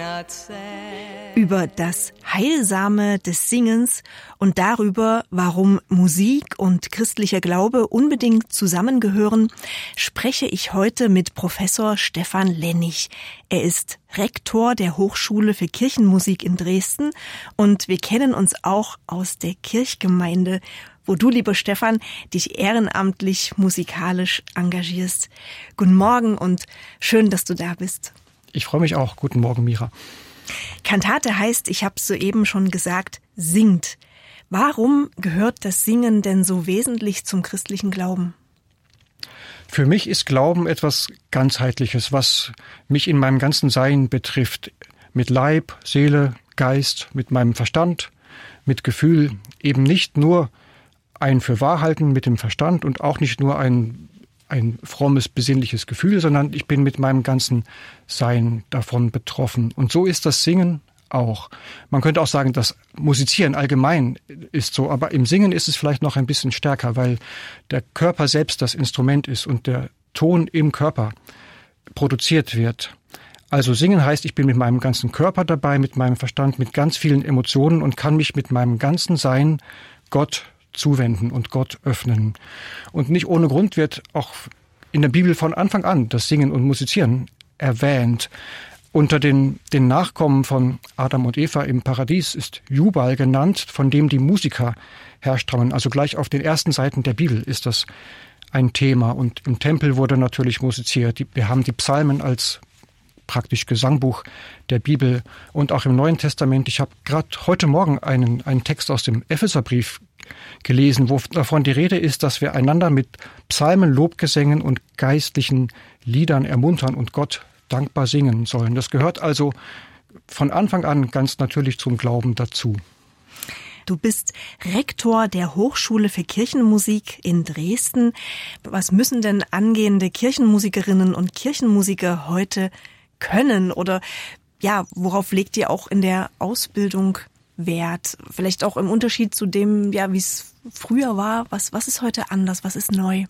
Über das Heilsame des Singens und darüber, warum Musik und christlicher Glaube unbedingt zusammengehören, spreche ich heute mit Professor Stefan Lennig. Er ist Rektor der Hochschule für Kirchenmusik in Dresden und wir kennen uns auch aus der Kirchgemeinde, wo du, lieber Stefan, dich ehrenamtlich musikalisch engagierst. Guten Morgen und schön, dass du da bist. Ich freue mich auch. Guten Morgen, Mira. Kantate heißt, ich habe es soeben schon gesagt, singt. Warum gehört das Singen denn so wesentlich zum christlichen Glauben? Für mich ist Glauben etwas Ganzheitliches, was mich in meinem ganzen Sein betrifft. Mit Leib, Seele, Geist, mit meinem Verstand, mit Gefühl. Eben nicht nur ein Fürwahrhalten mit dem Verstand und auch nicht nur ein frommes, besinnliches Gefühl, sondern ich bin mit meinem ganzen Sein davon betroffen. Und so ist das Singen auch. Man könnte auch sagen, das Musizieren allgemein ist so, aber im Singen ist es vielleicht noch ein bisschen stärker, weil der Körper selbst das Instrument ist und der Ton im Körper produziert wird. Also Singen heißt, ich bin mit meinem ganzen Körper dabei, mit meinem Verstand, mit ganz vielen Emotionen und kann mich mit meinem ganzen Sein Gott zuwenden und Gott öffnen. Und nicht ohne Grund wird auch in der Bibel von Anfang an das Singen und Musizieren erwähnt. Unter den Nachkommen von Adam und Eva im Paradies ist Jubal genannt, von dem die Musiker herstammen. Also gleich auf den ersten Seiten der Bibel ist das ein Thema. Und im Tempel wurde natürlich musiziert. Wir haben die Psalmen als praktisch Gesangbuch der Bibel und auch im Neuen Testament. Ich habe gerade heute Morgen einen Text aus dem Epheserbrief gelesen, wo davon die Rede ist, dass wir einander mit Psalmen, Lobgesängen und geistlichen Liedern ermuntern und Gott dankbar singen sollen. Das gehört also von Anfang an ganz natürlich zum Glauben dazu. Du bist Rektor der Hochschule für Kirchenmusik in Dresden. Was müssen denn angehende Kirchenmusikerinnen und Kirchenmusiker heute können? Oder ja, worauf legt ihr auch in der Ausbildung Wert? Vielleicht auch im Unterschied zu dem, ja, wie es früher war. Was ist heute anders? Was ist neu?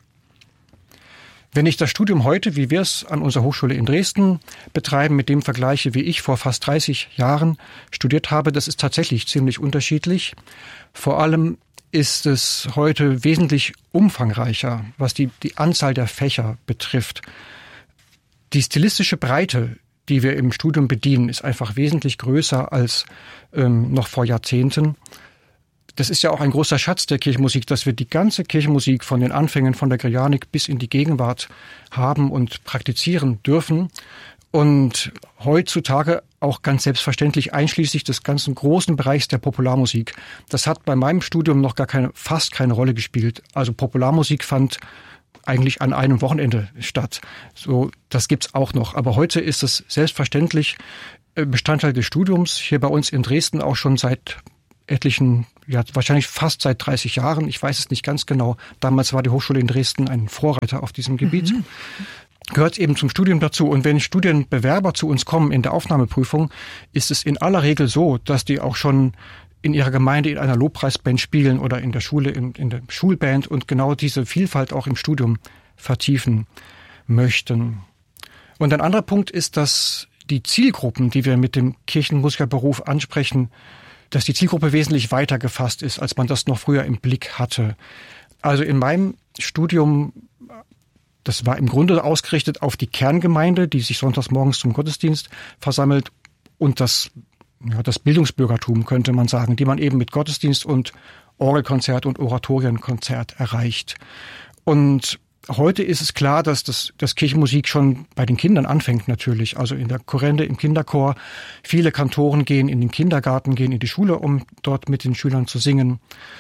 Wenn ich das Studium heute, wie wir es an unserer Hochschule in Dresden betreiben, mit dem vergleiche, wie ich vor fast 30 Jahren studiert habe, das ist tatsächlich ziemlich unterschiedlich. Vor allem ist es heute wesentlich umfangreicher, was die Anzahl der Fächer betrifft. Die stilistische Breite, die wir im Studium bedienen, ist einfach wesentlich größer als noch vor Jahrzehnten. Das ist ja auch ein großer Schatz der Kirchenmusik, dass wir die ganze Kirchenmusik von den Anfängen von der Gregorianik bis in die Gegenwart haben und praktizieren dürfen. Und heutzutage auch ganz selbstverständlich einschließlich des ganzen großen Bereichs der Popularmusik. Das hat bei meinem Studium noch fast keine Rolle gespielt. Also Popularmusik fand eigentlich an einem Wochenende statt. So, das gibt's auch noch. Aber heute ist es selbstverständlich Bestandteil des Studiums. Hier bei uns in Dresden auch schon seit etlichen, ja, wahrscheinlich fast seit 30 Jahren. Ich weiß es nicht ganz genau. Damals war die Hochschule in Dresden ein Vorreiter auf diesem Gebiet. Gehört eben zum Studium dazu. Und wenn Studienbewerber zu uns kommen in der Aufnahmeprüfung, ist es in aller Regel so, dass die auch schon in ihrer Gemeinde in einer Lobpreisband spielen oder in der Schule, in der Schulband und genau diese Vielfalt auch im Studium vertiefen möchten. Und ein anderer Punkt ist, dass die Zielgruppen, die wir mit dem Kirchenmusikerberuf ansprechen, dass die Zielgruppe wesentlich weiter gefasst ist, als man das noch früher im Blick hatte. Also in meinem Studium, das war im Grunde ausgerichtet auf die Kerngemeinde, die sich sonntags morgens zum Gottesdienst versammelt und das Bildungsbürgertum, könnte man sagen, die man eben mit Gottesdienst und Orgelkonzert und Oratorienkonzert erreicht. Und heute ist es klar, dass das Kirchenmusik schon bei den Kindern anfängt natürlich. Also in der Chorende, im Kinderchor. Viele Kantoren gehen in den Kindergarten, gehen in die Schule, um dort mit den Schülern zu singen.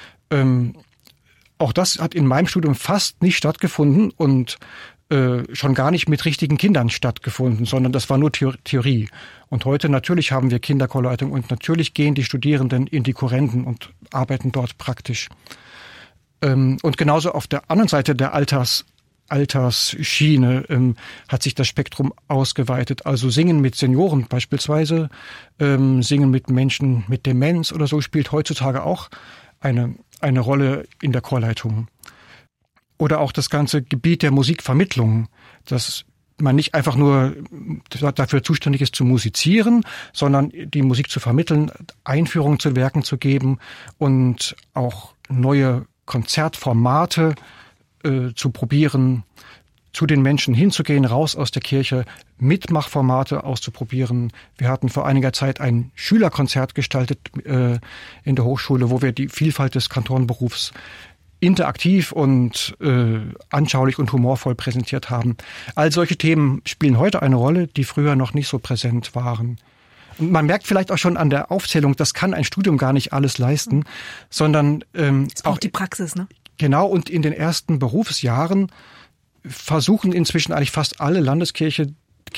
Auch das hat in meinem Studium fast nicht stattgefunden und schon gar nicht mit richtigen Kindern stattgefunden, sondern das war nur Theorie. Und heute natürlich haben wir Kinderchorleitung und natürlich gehen die Studierenden in die Chorenden und arbeiten dort praktisch. Und genauso auf der anderen Seite der Altersschiene hat sich das Spektrum ausgeweitet. Also Singen mit Senioren beispielsweise, Singen mit Menschen mit Demenz oder so spielt heutzutage auch eine Rolle in der Chorleitung. Oder auch das ganze Gebiet der Musikvermittlung. Das man nicht einfach nur dafür zuständig ist zu musizieren, sondern die Musik zu vermitteln, Einführungen zu Werken zu geben und auch neue Konzertformate zu probieren, zu den Menschen hinzugehen, raus aus der Kirche, Mitmachformate auszuprobieren. Wir hatten vor einiger Zeit ein Schülerkonzert gestaltet in der Hochschule, wo wir die Vielfalt des Kantorenberufs interaktiv und anschaulich und humorvoll präsentiert haben. All solche Themen spielen heute eine Rolle, die früher noch nicht so präsent waren. Und man merkt vielleicht auch schon an der Aufzählung, das kann ein Studium gar nicht alles leisten, sondern es braucht auch die Praxis, ne? Genau, und in den ersten Berufsjahren versuchen inzwischen eigentlich fast alle Landeskirchen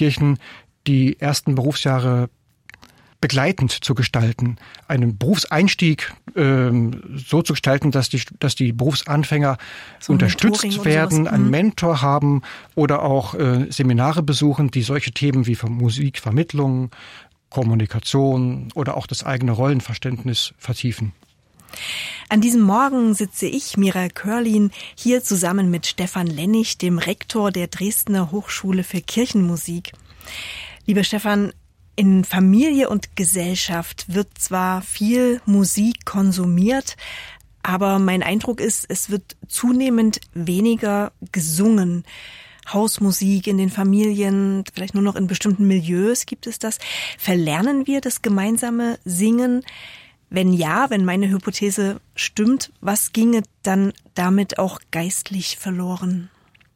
die ersten Berufsjahre begleitend zu gestalten, einen Berufseinstieg so zu gestalten, dass die Berufsanfänger so unterstützt werden, einen Mentor haben oder auch Seminare besuchen, die solche Themen wie Musikvermittlung, Kommunikation oder auch das eigene Rollenverständnis vertiefen. An diesem Morgen sitze ich, Mira Körlin, hier zusammen mit Stefan Lennig, dem Rektor der Dresdner Hochschule für Kirchenmusik. Lieber Stefan, in Familie und Gesellschaft wird zwar viel Musik konsumiert, aber mein Eindruck ist, es wird zunehmend weniger gesungen. Hausmusik in den Familien, vielleicht nur noch in bestimmten Milieus gibt es das. Verlernen wir das gemeinsame Singen? Wenn ja, wenn meine Hypothese stimmt, was ginge dann damit auch geistlich verloren?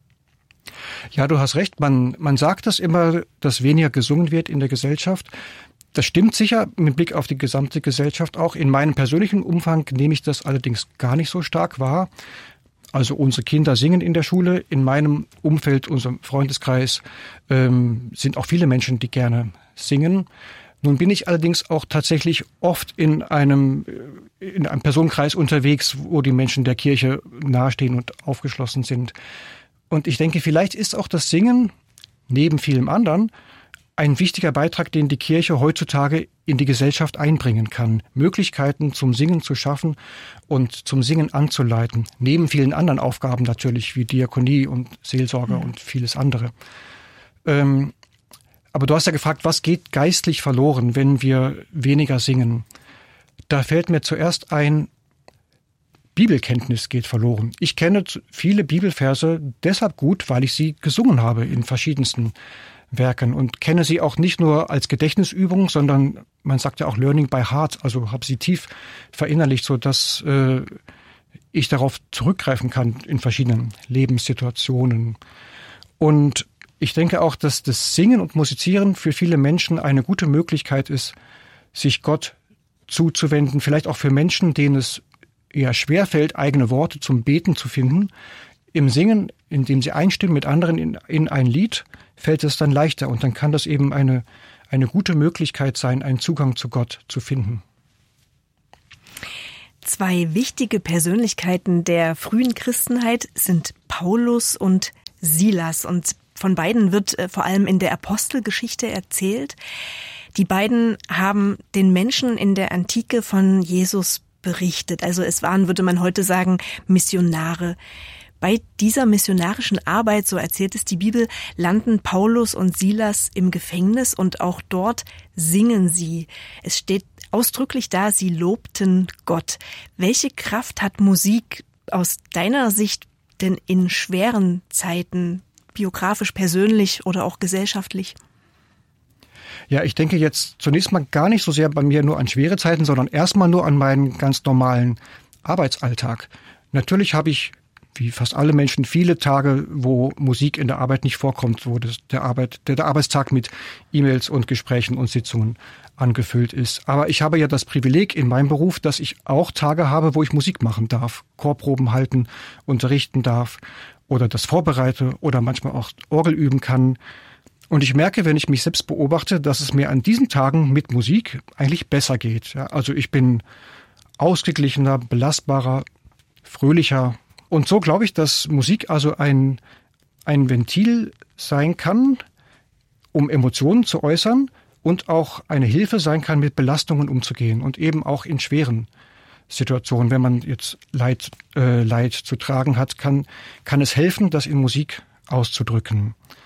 Ja, du hast recht. Man sagt das immer, dass weniger gesungen wird in der Gesellschaft. Das stimmt sicher mit Blick auf die gesamte Gesellschaft auch. In meinem persönlichen Umfang nehme ich das allerdings gar nicht so stark wahr. Also unsere Kinder singen in der Schule. In meinem Umfeld, unserem Freundeskreis, sind auch viele Menschen, die gerne singen. Nun bin ich allerdings auch tatsächlich oft in einem Personenkreis unterwegs, wo die Menschen der Kirche nahestehen und aufgeschlossen sind. Und ich denke, vielleicht ist auch das Singen, neben vielem anderen, ein wichtiger Beitrag, den die Kirche heutzutage in die Gesellschaft einbringen kann. Möglichkeiten zum Singen zu schaffen und zum Singen anzuleiten. Neben vielen anderen Aufgaben natürlich, wie Diakonie und Seelsorge und vieles andere. Aber du hast ja gefragt, was geht geistlich verloren, wenn wir weniger singen? Da fällt mir zuerst ein, Bibelkenntnis geht verloren. Ich kenne viele Bibelverse deshalb gut, weil ich sie gesungen habe in verschiedensten Werken und kenne sie auch nicht nur als Gedächtnisübung, sondern man sagt ja auch Learning by Heart, also habe sie tief verinnerlicht, so dass ich darauf zurückgreifen kann in verschiedenen Lebenssituationen. Und ich denke auch, dass das Singen und Musizieren für viele Menschen eine gute Möglichkeit ist, sich Gott zuzuwenden, vielleicht auch für Menschen, denen es eher schwerfällt, eigene Worte zum Beten zu finden. Im Singen, indem sie einstimmen mit anderen in ein Lied, fällt es dann leichter und dann kann das eben eine gute Möglichkeit sein, einen Zugang zu Gott zu finden. Zwei wichtige Persönlichkeiten der frühen Christenheit sind Paulus und Silas und von beiden wird vor allem in der Apostelgeschichte erzählt. Die beiden haben den Menschen in der Antike von Jesus berichtet. Also es waren, würde man heute sagen, Missionare. Bei dieser missionarischen Arbeit, so erzählt es die Bibel, landen Paulus und Silas im Gefängnis und auch dort singen sie. Es steht ausdrücklich da, sie lobten Gott. Welche Kraft hat Musik aus deiner Sicht denn in schweren Zeiten, biografisch, persönlich oder auch gesellschaftlich? Ja, ich denke jetzt zunächst mal gar nicht so sehr bei mir nur an schwere Zeiten, sondern erstmal nur an meinen ganz normalen Arbeitsalltag. Natürlich habe ich, wie fast alle Menschen, viele Tage, wo Musik in der Arbeit nicht vorkommt, wo der Arbeitstag mit E-Mails und Gesprächen und Sitzungen angefüllt ist. Aber ich habe ja das Privileg in meinem Beruf, dass ich auch Tage habe, wo ich Musik machen darf, Chorproben halten, unterrichten darf oder das vorbereite oder manchmal auch Orgel üben kann. Und ich merke, wenn ich mich selbst beobachte, dass es mir an diesen Tagen mit Musik eigentlich besser geht. Ja, also ich bin ausgeglichener, belastbarer, fröhlicher. Und so glaube ich, dass Musik also ein Ventil sein kann, um Emotionen zu äußern und auch eine Hilfe sein kann, mit Belastungen umzugehen und eben auch in schweren Situationen. Wenn man jetzt Leid zu tragen hat, kann es helfen, das in Musik auszudrücken.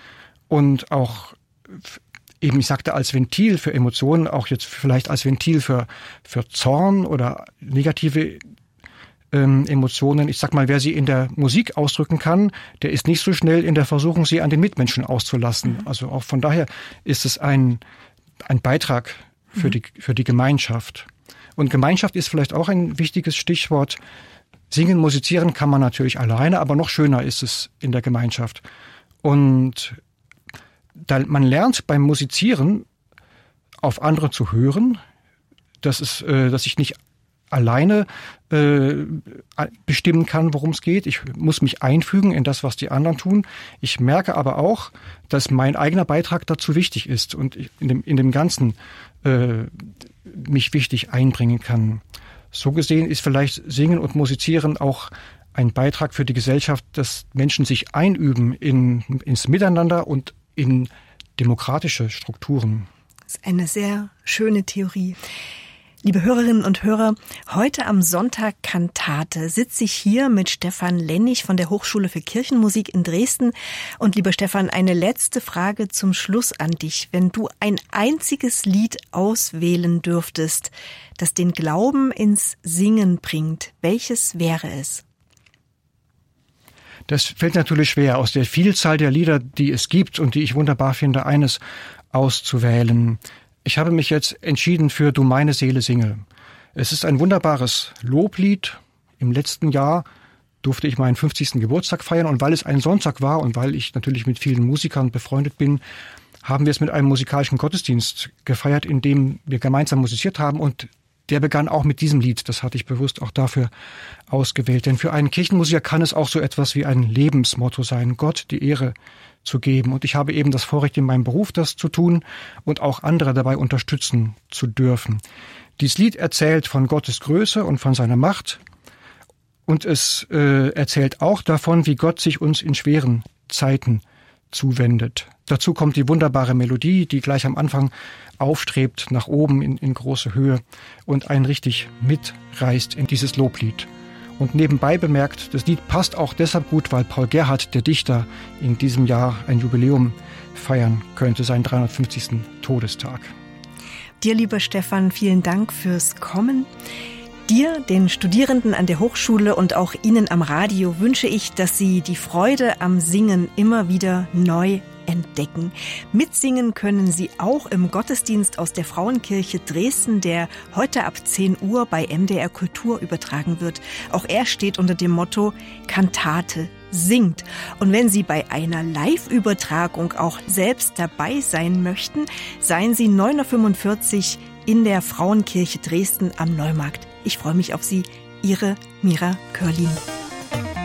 und auch eben, ich sagte, als Ventil für Emotionen, auch jetzt vielleicht als Ventil für Zorn oder negative Emotionen. Ich sag mal, wer sie in der Musik ausdrücken kann, der ist nicht so schnell in der Versuchung, sie an den Mitmenschen auszulassen. Also auch von daher ist es ein Beitrag für die Gemeinschaft. Und Gemeinschaft ist vielleicht auch ein wichtiges Stichwort. Singen, musizieren kann man natürlich alleine, aber noch schöner ist es in der Gemeinschaft. Und man lernt beim Musizieren auf andere zu hören, dass ich nicht alleine bestimmen kann, worum es geht. Ich muss mich einfügen in das, was die anderen tun. Ich merke aber auch, dass mein eigener Beitrag dazu wichtig ist und ich in dem Ganzen mich wichtig einbringen kann. So gesehen ist vielleicht Singen und Musizieren auch ein Beitrag für die Gesellschaft, dass Menschen sich einüben ins Miteinander und in demokratische Strukturen. Das ist eine sehr schöne Theorie. Liebe Hörerinnen und Hörer, heute am Sonntag Kantate sitze ich hier mit Stefan Lennig von der Hochschule für Kirchenmusik in Dresden. Und lieber Stefan, eine letzte Frage zum Schluss an dich. Wenn du ein einziges Lied auswählen dürftest, das den Glauben ins Singen bringt, welches wäre es? Das fällt natürlich schwer, aus der Vielzahl der Lieder, die es gibt und die ich wunderbar finde, eines auszuwählen. Ich habe mich jetzt entschieden für Du meine Seele singe. Es ist ein wunderbares Loblied. Im letzten Jahr durfte ich meinen 50. Geburtstag feiern und weil es ein Sonntag war und weil ich natürlich mit vielen Musikern befreundet bin, haben wir es mit einem musikalischen Gottesdienst gefeiert, in dem wir gemeinsam musiziert haben und der begann auch mit diesem Lied. Das hatte ich bewusst auch dafür ausgewählt. Denn für einen Kirchenmusiker kann es auch so etwas wie ein Lebensmotto sein, Gott die Ehre zu geben. Und ich habe eben das Vorrecht, in meinem Beruf das zu tun und auch andere dabei unterstützen zu dürfen. Dieses Lied erzählt von Gottes Größe und von seiner Macht. Und es erzählt auch davon, wie Gott sich uns in schweren Zeiten zuwendet. Dazu kommt die wunderbare Melodie, die gleich am Anfang aufstrebt nach oben in große Höhe und einen richtig mitreißt in dieses Loblied. Und nebenbei bemerkt, das Lied passt auch deshalb gut, weil Paul Gerhardt, der Dichter, in diesem Jahr ein Jubiläum feiern könnte, seinen 350. Todestag. Dir, lieber Stefan, vielen Dank fürs Kommen. Dir, den Studierenden an der Hochschule und auch Ihnen am Radio wünsche ich, dass Sie die Freude am Singen immer wieder neu entdecken. Mitsingen können Sie auch im Gottesdienst aus der Frauenkirche Dresden, der heute ab 10 Uhr bei MDR Kultur übertragen wird. Auch er steht unter dem Motto Kantate singt. Und wenn Sie bei einer Live-Übertragung auch selbst dabei sein möchten, seien Sie 9:45 Uhr in der Frauenkirche Dresden am Neumarkt. Ich freue mich auf Sie, Ihre Mira Körlin.